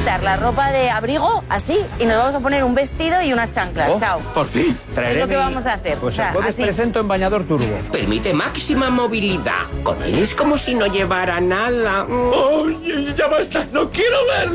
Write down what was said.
quitar la ropa de abrigo, así, y nos vamos a poner un vestido y unas chanclas. Oh, Chao. por fin. Es lo que vamos a hacer. Pues O sea, el jueves así. presento en bañador turbo. Permite máxima movilidad. Con él es como si no llevara nada. ¡Oye, ya basta! ¡No quiero verlo!